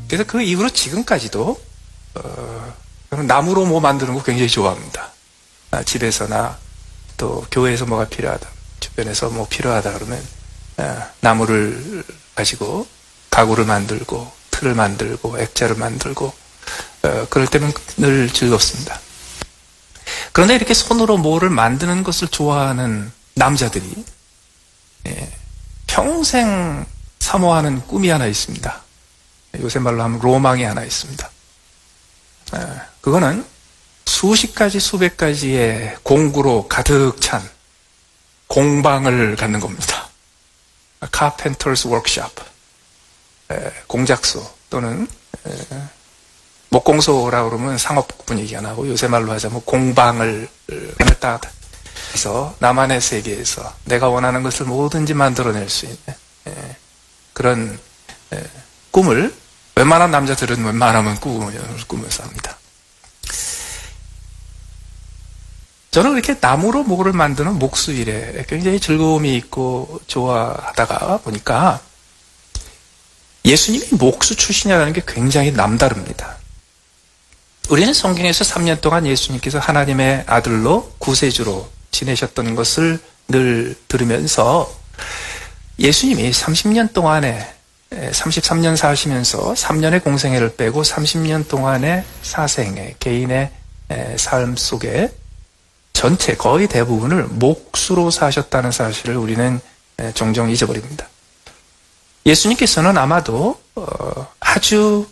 그래서 그 이후로 지금까지도 나무로 뭐 만드는 거 굉장히 좋아합니다. 집에서나 또 교회에서 뭐가 필요하다, 주변에서 뭐 필요하다 그러면 나무를 가지고 가구를 만들고 틀을 만들고 액자를 만들고 그럴 때는 늘 즐겁습니다. 그런데 이렇게 손으로 뭐를 만드는 것을 좋아하는 남자들이 평생 사모하는 꿈이 하나 있습니다. 요새 말로 하면 로망이 하나 있습니다. 그거는 수십 가지 수백 가지의 공구로 가득 찬 공방을 갖는 겁니다. Carpenter's Workshop, 공작소 또는 목공소라고 그러면 상업 분위기가 나고 요새 말로 하자면 공방을 딱 해서 나만의 세계에서 내가 원하는 것을 뭐든지 만들어낼 수 있는 그런 꿈을 웬만한 남자들은 웬만하면 꾸면서 합니다. 저는 이렇게 나무로 뭐를 만드는 목수일에 굉장히 즐거움이 있고 좋아하다가 보니까 예수님이 목수 출신이라는 게 굉장히 남다릅니다. 우리는 성경에서 3년 동안 예수님께서 하나님의 아들로 구세주로 지내셨던 것을 늘 들으면서 예수님이 30년 동안에 33년 사시면서 3년의 공생애를 빼고 30년 동안의 사생애, 개인의 삶 속에 전체 거의 대부분을 목수로 사셨다는 사실을 우리는 종종 잊어버립니다. 예수님께서는 아마도 아주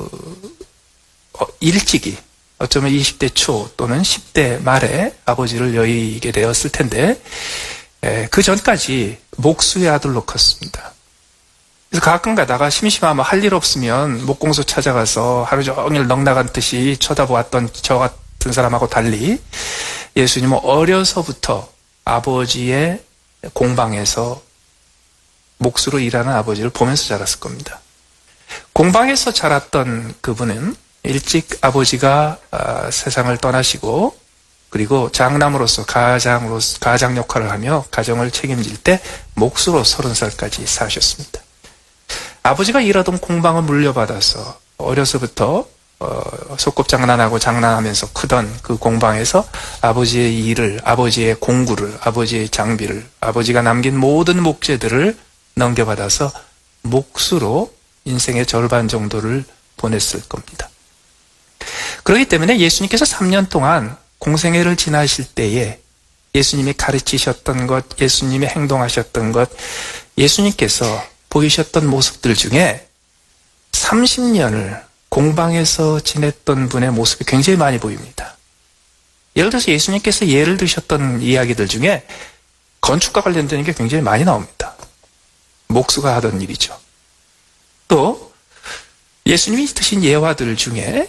일찍이 어쩌면 20대 초 또는 10대 말에 아버지를 여의게 되었을 텐데 그 전까지 목수의 아들로 컸습니다. 그래서 가끔 가다가 심심하면 할 일 없으면 목공소 찾아가서 하루 종일 넋나간 듯이 쳐다보았던 저 같은 사람하고 달리 예수님은 어려서부터 아버지의 공방에서 목수로 일하는 아버지를 보면서 자랐을 겁니다. 공방에서 자랐던 그분은 일찍 아버지가 세상을 떠나시고 그리고 장남으로서 가장 역할을 하며 가정을 책임질 때 목수로 30살까지 사셨습니다. 아버지가 일하던 공방을 물려받아서 어려서부터 소꿉장난하고 장난하면서 크던 그 공방에서 아버지의 일을, 아버지의 공구를, 아버지의 장비를, 아버지가 남긴 모든 목재들을 넘겨받아서 목수로 인생의 절반 정도를 보냈을 겁니다. 그렇기 때문에 예수님께서 3년 동안 공생애를 지나실 때에 예수님이 가르치셨던 것, 예수님이 행동하셨던 것, 예수님께서 보이셨던 모습들 중에 30년을 공방에서 지냈던 분의 모습이 굉장히 많이 보입니다. 예를 들어서 예수님께서 예를 드셨던 이야기들 중에 건축과 관련된 게 굉장히 많이 나옵니다. 목수가 하던 일이죠. 또 예수님이 드신 예화들 중에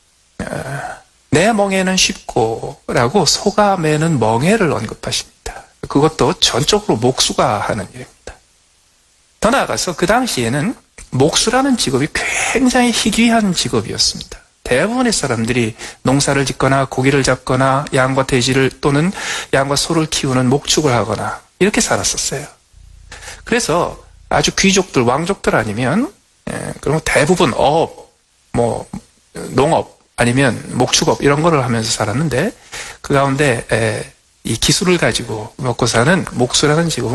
내 멍에는 쉽고 라고 소가 매는 멍에를 언급하십니다. 그것도 전적으로 목수가 하는 일입니다. 더 나아가서 그 당시에는 목수라는 직업이 굉장히 희귀한 직업이었습니다. 대부분의 사람들이 농사를 짓거나 고기를 잡거나 양과 돼지를 또는 양과 소를 키우는 목축을 하거나 이렇게 살았었어요. 그래서 아주 귀족들, 왕족들 아니면 그럼 대부분 농업 아니면 목축업 이런 거를 하면서 살았는데 그 가운데 이 기술을 가지고 먹고 사는 목수라는 직업은